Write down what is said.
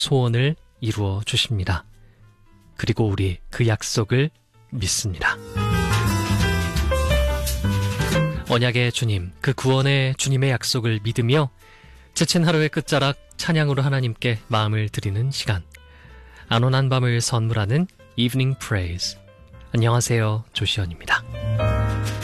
소원을 이루어 주십니다. 그리고 우리 그 약속을 믿습니다. 언약의 주님, 그 구원의 주님의 약속을 믿으며 지친 하루의 끝자락 찬양으로 하나님께 마음을 드리는 시간, 안온한 밤을 선물하는 Evening Praise. 안녕하세요, 조시연입니다.